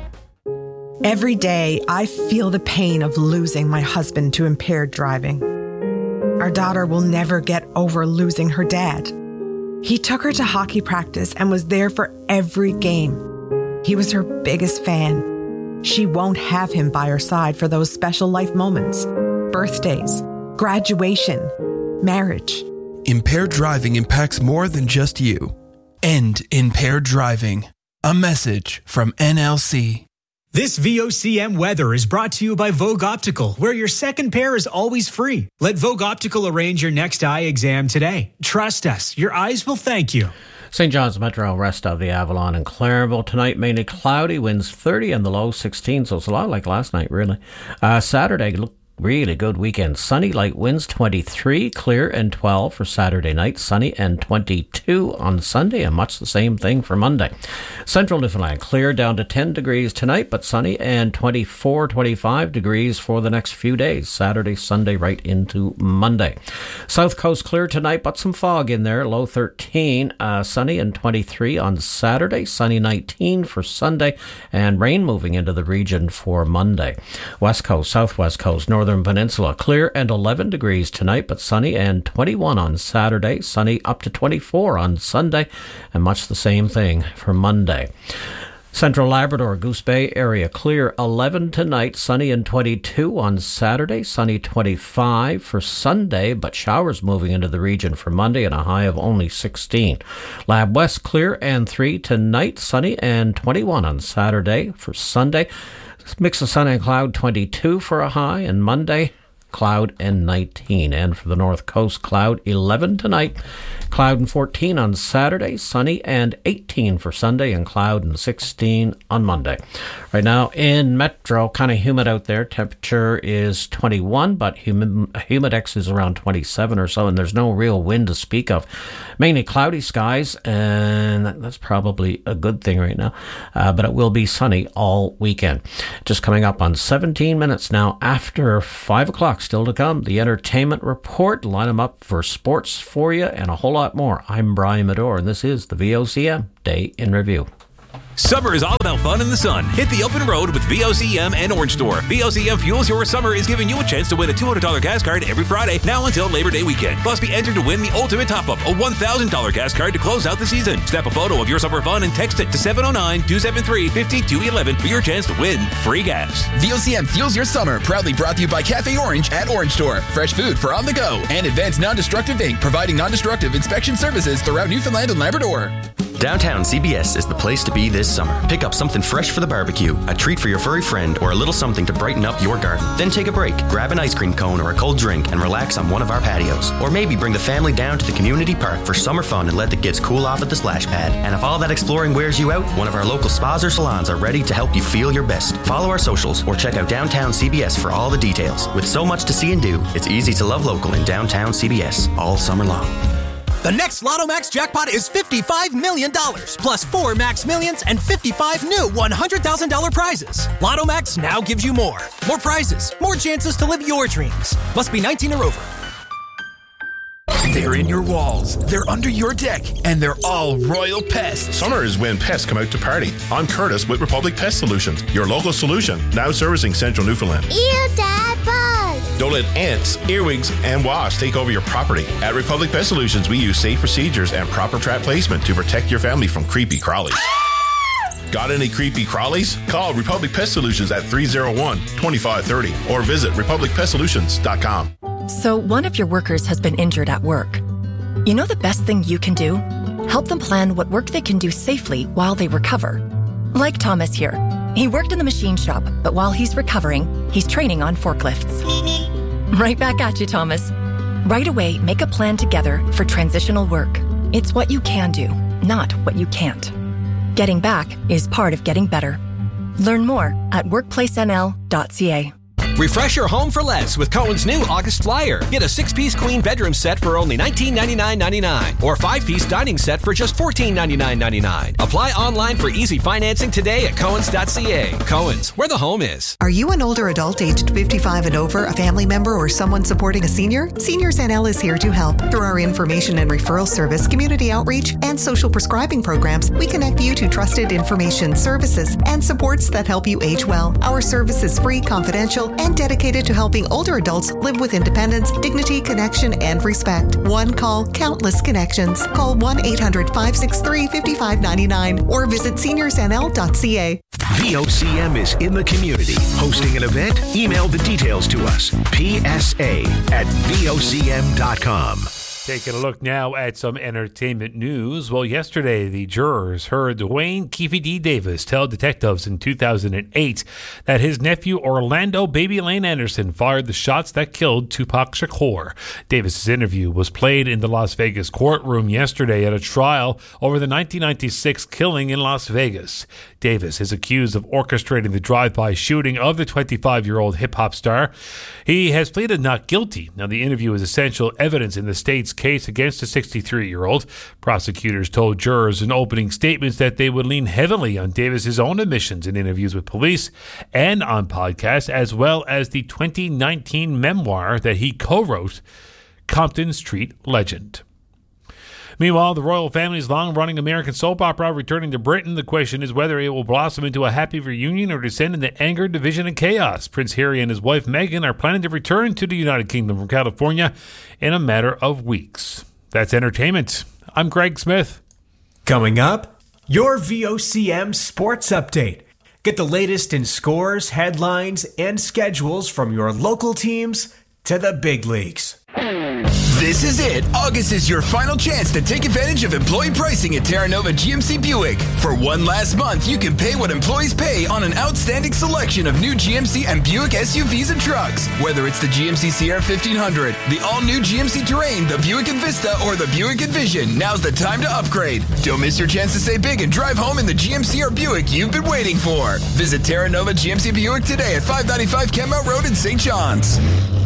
Speaker 23: Every day, I feel the pain of losing my husband to impaired driving. Our daughter will never get over losing her dad. He took her to hockey practice and was there for every game. He was her biggest fan. She won't have him by her side for those special life moments, birthdays, graduation, marriage.
Speaker 24: Impaired driving impacts more than just you. End impaired driving. A message from N L C.
Speaker 12: This V O C M weather is brought to you by Vogue Optical, where your second pair is always free. Let Vogue Optical arrange your next eye exam today. Trust us, your eyes will thank you.
Speaker 13: Saint John's Metro, rest of the Avalon and Clarenville tonight, mainly cloudy, winds thirty and the low sixteen, so it's a lot like last night, really. Uh, Saturday, look. Really good weekend. Sunny, light winds twenty-three, clear and twelve for Saturday night. Sunny and twenty-two on Sunday, and much the same thing for Monday. Central Newfoundland, clear down to ten degrees tonight, but sunny and twenty-four, twenty-five degrees for the next few days. Saturday, Sunday, right into Monday. South Coast, clear tonight, but some fog in there. Low thirteen, uh, sunny and twenty-three on Saturday. Sunny nineteen for Sunday, and rain moving into the region for Monday. West Coast, Southwest Coast, Northern Peninsula, clear and eleven degrees tonight, but sunny and twenty-one on Saturday, sunny up to twenty-four on Sunday, and much the same thing for Monday. Central Labrador, Goose Bay area, clear eleven tonight, sunny and twenty-two on Saturday, sunny twenty-five for Sunday, but showers moving into the region for Monday and a high of only sixteen. Lab West, clear and three tonight, sunny and twenty-one on Saturday for Sunday. Mix of sun and cloud, twenty-two for a high, and Monday, cloud and nineteen. And for the North Coast, cloud eleven tonight, cloud and fourteen on Saturday, sunny and eighteen for Sunday, and cloud and sixteen on Monday. Right now in Metro, kind of humid out there. Temperature is twenty-one, but humid, humidex is around twenty-seven or so, and there's no real wind to speak of. Mainly cloudy skies, and that's probably a good thing right now, uh, but it will be sunny all weekend. Just coming up on seventeen minutes now after five o'clock, still to come, the entertainment report. Line them up for sports for you and a whole lot more. I'm Brian Medore, and this is the V O C M Day in Review.
Speaker 2: Summer is all about fun in the sun. Hit the open road with V O C M and Orange Store. V O C M Fuels Your Summer is giving you a chance to win a two hundred dollars gas card every Friday, now until Labor Day weekend. Plus, be entered to win the ultimate top-up, a one thousand dollars gas card to close out the season. Snap a photo of your summer fun and text it to seven oh nine, two seven three, five two one one for your chance to win free gas.
Speaker 3: V O C M Fuels Your Summer, proudly brought to you by Cafe Orange at Orange Store. Fresh food for on the go. And Advanced Non-Destructive Incorporated, providing non-destructive inspection services throughout Newfoundland and Labrador.
Speaker 5: Downtown C B S is the place to be this summer. Pick up something fresh for the barbecue, a treat for your furry friend, or a little something to brighten up your garden. Then take a break, grab an ice cream cone or a cold drink, and relax on one of our patios. Or maybe bring the family down to the community park for summer fun and let the kids cool off at the splash pad. And if all that exploring wears you out, one of our local spas or salons are ready to help you feel your best. Follow our socials or check out Downtown C B S for all the details. With so much to see and do, it's easy to love local in Downtown C B S all summer long.
Speaker 6: The next Lotto Max jackpot is fifty-five million dollars, plus four Max Millions and fifty-five new one hundred thousand dollars prizes. Lotto Max now gives you more. More prizes, more chances to live your dreams. Must be nineteen or over.
Speaker 25: They're in your walls, they're under your deck, and they're all royal pests.
Speaker 26: Summer is when pests come out to party. I'm Curtis with Republic Pest Solutions, your local solution, now servicing Central Newfoundland.
Speaker 27: Ew, Dad, bugs!
Speaker 26: Don't let ants, earwigs, and wasps take over your property. At Republic Pest Solutions, we use safe procedures and proper trap placement to protect your family from creepy crawlies. Got any creepy crawlies? Call Republic Pest Solutions at three oh one, two five three oh or visit republic pest solutions dot com.
Speaker 28: So one of your workers has been injured at work. You know the best thing you can do? Help them plan what work they can do safely while they recover. Like Thomas here. He worked in the machine shop, but while he's recovering, he's training on forklifts. Right back at you, Thomas. Right away, make a plan together for transitional work. It's what you can do, not what you can't. Getting back is part of getting better. Learn more at workplace n l dot c a.
Speaker 6: Refresh your home for less with Cohen's new August Flyer. Get a six-piece queen bedroom set for only nineteen ninety-nine ninety-nine or five-piece dining set for just fourteen ninety-nine ninety-nine. Apply online for easy financing today at cohens dot c a. Cohen's, where the home is.
Speaker 29: Are you an older adult aged fifty-five and over, a family member, or someone supporting a senior? Seniors N L is here to help. Through our information and referral service, community outreach, and social prescribing programs, we connect you to trusted information, services, and supports that help you age well. Our service is free, confidential, and dedicated to helping older adults live with independence, dignity, connection, and respect. One call, countless connections. Call one eight hundred, five six three, five five nine nine or visit seniors n l dot c a.
Speaker 4: V O C M is in the community. Hosting an event? Email the details to us. P S A at V O C M dot com.
Speaker 29: Taking a look now at some entertainment news. Well, yesterday, the jurors heard Dwayne Keefe D. Davis tell detectives in two thousand eight that his nephew Orlando Baby Lane Anderson fired the shots that killed Tupac Shakur. Davis's interview was played in the Las Vegas courtroom yesterday at a trial over the nineteen ninety-six killing in Las Vegas. Davis is accused of orchestrating the drive-by shooting of the twenty-five-year-old hip-hop star. He has pleaded not guilty. Now, the interview is essential evidence in the state's case against the sixty-three-year-old. Prosecutors told jurors in opening statements that they would lean heavily on Davis's own admissions in interviews with police and on podcasts, as well as the twenty nineteen memoir that he co-wrote, Compton Street Legend. Meanwhile, the royal family's long-running American soap opera returning to Britain. The question is whether it will blossom into a happy reunion or descend into anger, division, and chaos. Prince Harry and his wife Meghan are planning to return to the United Kingdom from California in a matter of weeks. That's entertainment. I'm Greg Smith.
Speaker 30: Coming up, your V O C M Sports Update. Get the latest in scores, headlines, and schedules from your local teams to the big leagues.
Speaker 3: This is it. August is your final chance to take advantage of employee pricing at Terra Nova G M C Buick. For one last month, you can pay what employees pay on an outstanding selection of new G M C and Buick S U Vs and trucks. Whether it's the G M C Sierra fifteen hundred, the all-new G M C Terrain, the Buick Envista, or the Buick Envision, now's the time to upgrade. Don't miss your chance to save big and drive home in the G M C or Buick you've been waiting for. Visit Terra Nova G M C Buick today at five ninety-five Kenmount Road in Saint John's.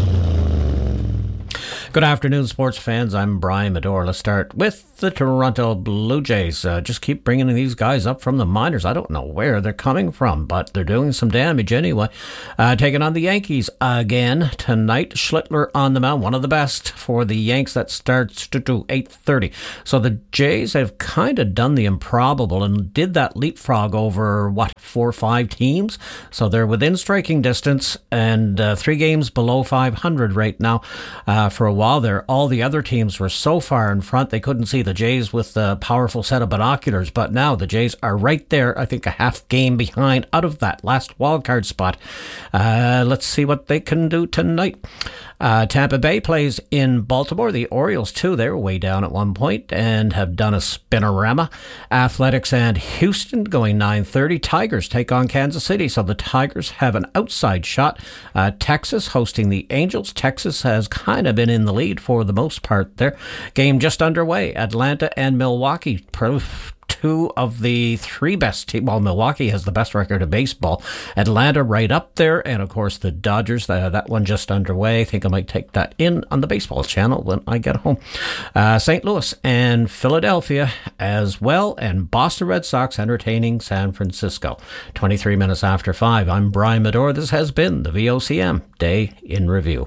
Speaker 13: Good afternoon, sports fans. I'm Brian Medor. Let's start with the Toronto Blue Jays. Uh, just keep bringing these guys up from the minors. I don't know where they're coming from, but they're doing some damage anyway. Uh, taking on the Yankees again tonight. Schlittler on the mound, one of the best for the Yanks. That starts to eight thirty. So the Jays have kind of done the improbable and did that leapfrog over, what, four or five teams? So they're within striking distance and uh, three games below five hundred right now uh, for a while. While there, all the other teams were so far in front they couldn't see the Jays with a powerful set of binoculars. But now the Jays are right there, I think a half game behind out of that last wildcard spot. Uh, let's see what they can do tonight. Uh, Tampa Bay plays in Baltimore. The Orioles, too, they were way down at one point and have done a spinorama. Athletics and Houston going nine thirty. Tigers take on Kansas City, so the Tigers have an outside shot. Uh, Texas hosting the Angels. Texas has kind of been in the lead for the most part there. Game just underway. Atlanta and Milwaukee. Two of the three best teams. Well, Milwaukee has the best record of baseball. Atlanta right up there. And, of course, the Dodgers. Uh, that one just underway. I think I might take that in on the baseball channel when I get home. Uh, Saint Louis and Philadelphia as well. And Boston Red Sox entertaining San Francisco. twenty-three minutes after five. I'm Brian Medor. This has been the V O C M Day in Review.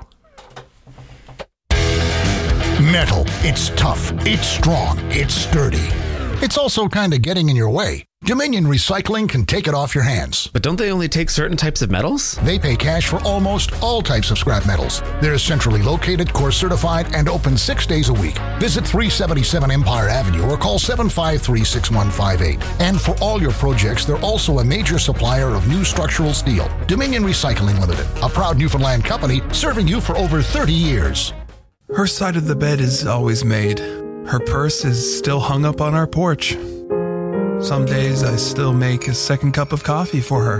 Speaker 21: Metal. It's tough. It's strong. It's sturdy. It's also kind of getting in your way. Dominion Recycling can take it off your hands.
Speaker 22: But don't they only take certain types of metals?
Speaker 21: They pay cash for almost all types of scrap metals. They're centrally located, course certified, and open six days a week. Visit three seventy-seven Empire Avenue or call seven five three, six one five eight. And for all your projects, they're also a major supplier of new structural steel. Dominion Recycling Limited, a proud Newfoundland company serving you for over thirty years.
Speaker 24: Her side of the bed is always made. Her purse is still hung up on our porch. Some days I still make a second cup of coffee for her.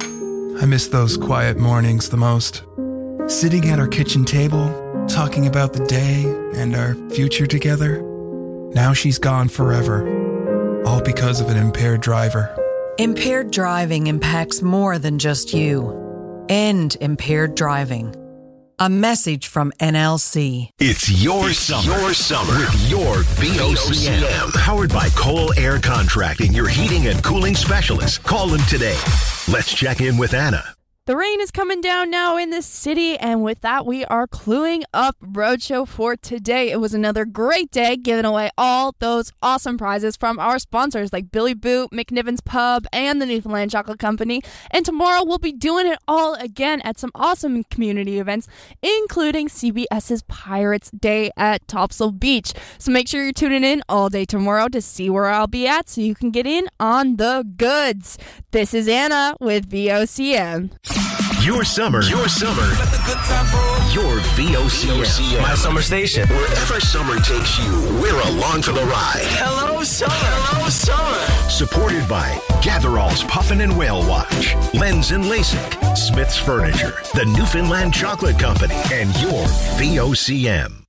Speaker 24: I miss those quiet mornings the most. Sitting at our kitchen table, talking about the day and our future together. Now she's gone forever, all because of an impaired driver.
Speaker 1: Impaired driving impacts more than just you. End impaired driving. A message from N L C.
Speaker 4: It's your
Speaker 1: It's
Speaker 4: summer.
Speaker 1: your
Speaker 4: summer with your V O C M. Powered by Cole Air Contracting, your heating and cooling specialist. Call them today. Let's check in with Anna.
Speaker 7: The rain is coming down now in the city, and with that, we are cluing up Roadshow for today. It was another great day, giving away all those awesome prizes from our sponsors like Billy Boot, McNiven's Pub, and the Newfoundland Chocolate Company. And tomorrow, we'll be doing it all again at some awesome community events, including CBS's Pirates Day at Topsail Beach. So make sure you're tuning in all day tomorrow to see where I'll be at so you can get in on the goods. This is Anna with V O C M.
Speaker 4: Your summer. Your summer. Your V O C M.
Speaker 8: My summer station.
Speaker 4: Wherever summer takes you, we're along for the ride.
Speaker 8: Hello, summer. Hello, summer.
Speaker 4: Supported by Gatherall's Puffin and Whale Watch, Lens and LASIK, Smith's Furniture, the Newfoundland Chocolate Company, and your V O C M.